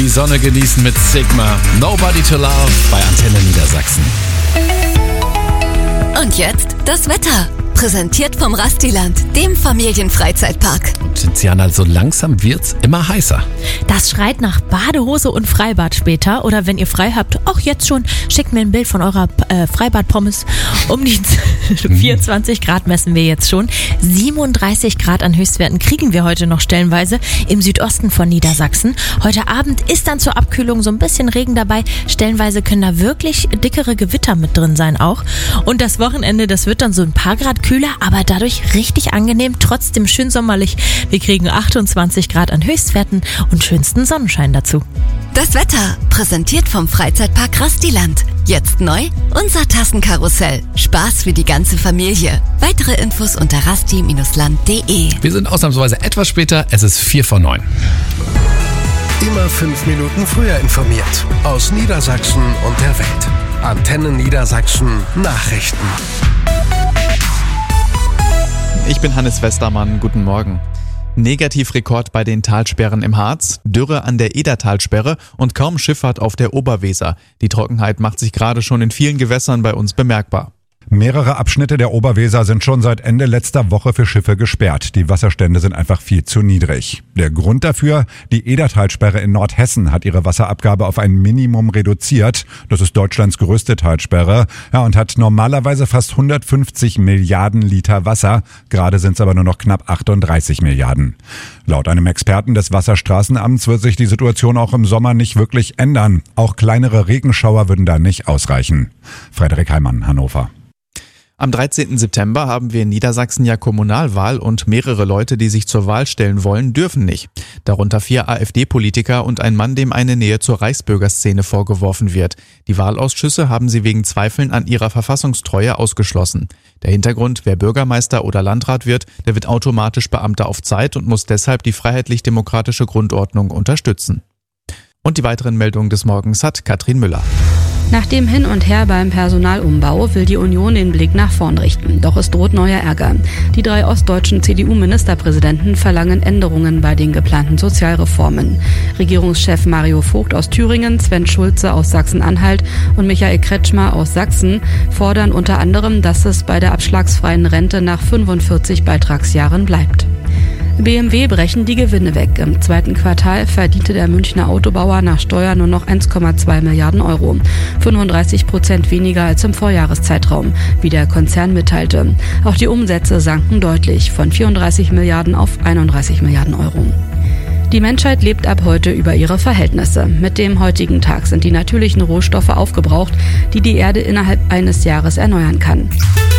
Sonne genießen mit Sigma. Nobody to Love bei Antenne Niedersachsen. Und jetzt das Wetter. Präsentiert vom Rastiland, dem Familienfreizeitpark. Tiziana, so langsam wird's immer heißer. Das schreit nach Badehose und Freibad später. Oder wenn ihr frei habt, auch jetzt schon, schickt mir ein Bild von eurer Freibad-Pommes. Um die 24 Grad messen wir jetzt schon. 37 Grad an Höchstwerten kriegen wir heute noch stellenweise im Südosten von Niedersachsen. Heute Abend ist dann zur Abkühlung so ein bisschen Regen dabei. Stellenweise können da wirklich dickere Gewitter mit drin sein auch. Und das Wochenende, das wird dann so ein paar Grad kühler, aber dadurch richtig angenehm, trotzdem schön sommerlich. Wir kriegen 28 Grad an Höchstwerten und schönsten Sonnenschein dazu. Das Wetter, präsentiert vom Freizeitpark Rastiland. Jetzt neu, unser Tassenkarussell. Spaß für die ganze Familie. Weitere Infos unter rasti-land.de. Wir sind ausnahmsweise etwas später, es ist 8:45. Immer 5 Minuten früher informiert. Aus Niedersachsen und der Welt. Antenne Niedersachsen Nachrichten. Ich bin Hannes Westermann, guten Morgen. Negativrekord bei den Talsperren im Harz, Dürre an der Edertalsperre und kaum Schifffahrt auf der Oberweser. Die Trockenheit macht sich gerade schon in vielen Gewässern bei uns bemerkbar. Mehrere Abschnitte der Oberweser sind schon seit Ende letzter Woche für Schiffe gesperrt. Die Wasserstände sind einfach viel zu niedrig. Der Grund dafür? Die Edertalsperre in Nordhessen hat ihre Wasserabgabe auf ein Minimum reduziert. Das ist Deutschlands größte Talsperre. Ja, und hat normalerweise fast 150 Milliarden Liter Wasser. Gerade sind es aber nur noch knapp 38 Milliarden. Laut einem Experten des Wasserstraßenamts wird sich die Situation auch im Sommer nicht wirklich ändern. Auch kleinere Regenschauer würden da nicht ausreichen. Frederik Heimann, Hannover. Am 13. September haben wir in Niedersachsen ja Kommunalwahl und mehrere Leute, die sich zur Wahl stellen wollen, dürfen nicht. Darunter 4 AfD-Politiker und ein Mann, dem eine Nähe zur Reichsbürgerszene vorgeworfen wird. Die Wahlausschüsse haben sie wegen Zweifeln an ihrer Verfassungstreue ausgeschlossen. Der Hintergrund, wer Bürgermeister oder Landrat wird, der wird automatisch Beamter auf Zeit und muss deshalb die freiheitlich-demokratische Grundordnung unterstützen. Und die weiteren Meldungen des Morgens hat Katrin Müller. Nach dem Hin und Her beim Personalumbau will die Union den Blick nach vorn richten. Doch es droht neuer Ärger. Die 3 ostdeutschen CDU-Ministerpräsidenten verlangen Änderungen bei den geplanten Sozialreformen. Regierungschef Mario Vogt aus Thüringen, Sven Schulze aus Sachsen-Anhalt und Michael Kretschmer aus Sachsen fordern unter anderem, dass es bei der abschlagsfreien Rente nach 45 Beitragsjahren bleibt. BMW brechen die Gewinne weg. Im 2. Quartal verdiente der Münchner Autobauer nach Steuer nur noch 1,2 Milliarden Euro. 35% weniger als im Vorjahreszeitraum, wie der Konzern mitteilte. Auch die Umsätze sanken deutlich, von 34 Milliarden auf 31 Milliarden Euro. Die Menschheit lebt ab heute über ihre Verhältnisse. Mit dem heutigen Tag sind die natürlichen Rohstoffe aufgebraucht, die die Erde innerhalb eines Jahres erneuern kann.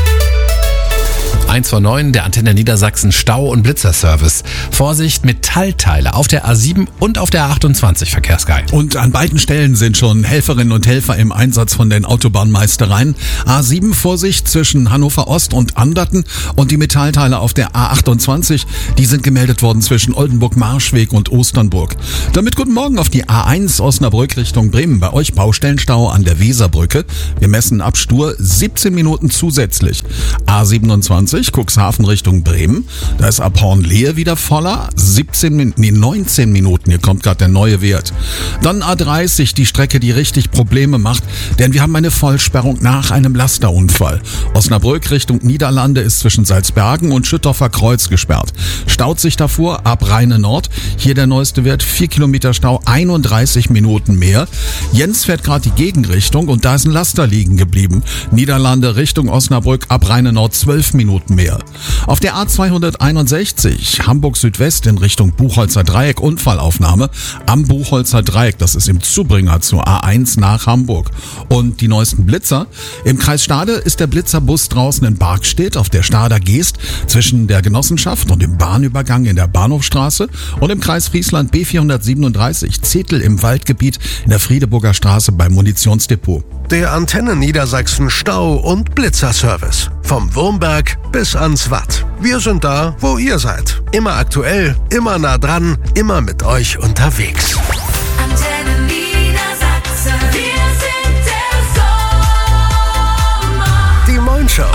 1:09, der Antenne Niedersachsen Stau- und Blitzerservice. Vorsicht, Metallteile auf der A7 und auf der A28, Verkehrsguide. Und an beiden Stellen sind schon Helferinnen und Helfer im Einsatz von den Autobahnmeistereien. A7 Vorsicht zwischen Hannover Ost und Anderten und die Metallteile auf der A28, die sind gemeldet worden zwischen Oldenburg-Marschweg und Osternburg. Damit guten Morgen auf die A1 Osnabrück Richtung Bremen. Bei euch Baustellenstau an der Weserbrücke. Wir messen ab Stur 17 Minuten zusätzlich. A27 Cuxhaven Richtung Bremen. Da ist ab Hornlehe wieder voller. 19 Minuten. Hier kommt gerade der neue Wert. Dann A30, die Strecke, die richtig Probleme macht, denn wir haben eine Vollsperrung nach einem Lasterunfall. Osnabrück Richtung Niederlande ist zwischen Salzbergen und Schüttorfer Kreuz gesperrt. Staut sich davor ab Rheine Nord. Hier der neueste Wert, 4 Kilometer Stau, 31 Minuten mehr. Jens fährt gerade die Gegenrichtung und da ist ein Laster liegen geblieben. Niederlande Richtung Osnabrück ab Rheine Nord 12 Minuten mehr. Auf der A261 Hamburg Südwest in Richtung Buchholzer Dreieck Unfallaufnahme am Buchholzer Dreieck. Das ist im Zubringer zur A1 nach Hamburg. Und die neuesten Blitzer. Im Kreis Stade ist der Blitzerbus draußen in Barkstedt auf der Stader Geest zwischen der Genossenschaft und dem Bahnübergang in der Bahnhofstraße und im Kreis Friesland B437 Zetel im Waldgebiet in der Friedeburger Straße beim Munitionsdepot. Der Antenne Niedersachsen Stau- und Blitzerservice. Vom Wurmberg bis ans Watt. Wir sind da, wo ihr seid. Immer aktuell, immer nah dran, immer mit euch unterwegs. Antenne Niedersachsen, wir sind der Sommer. Die Moin Show.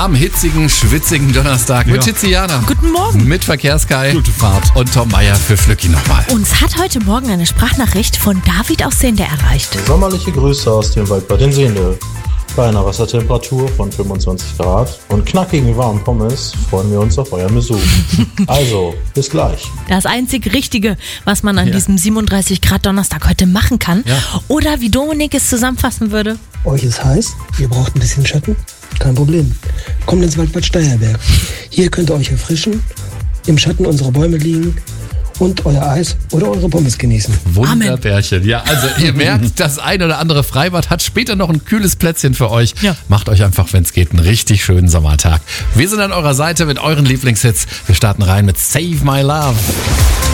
am hitzigen, schwitzigen Donnerstag mit Tiziana. Guten Morgen. Mit Verkehrsguy. Gute Fahrt. Und Tom Meyer für Flücki nochmal. Uns hat heute Morgen eine Sprachnachricht von David aus Sehnde erreicht. Sommerliche Grüße aus dem Wald bei den Sehnde. Bei einer Wassertemperatur von 25 Grad und knackigen warmen Pommes freuen wir uns auf euer Besuch. Also, bis gleich. Das einzig Richtige, was man an diesem 37 Grad Donnerstag heute machen kann. Ja. Oder wie Dominik es zusammenfassen würde. Euch ist heiß, ihr braucht ein bisschen Schatten? Kein Problem. Kommt ins Waldbad Steierberg. Hier könnt ihr euch erfrischen, im Schatten unserer Bäume liegen und euer Eis oder eure Pommes genießen. Wunderbärchen. Ja, also ihr merkt, das ein oder andere Freibad hat später noch ein kühles Plätzchen für euch. Ja. Macht euch einfach, wenn es geht, einen richtig schönen Sommertag. Wir sind an eurer Seite mit euren Lieblingshits. Wir starten rein mit Save My Love.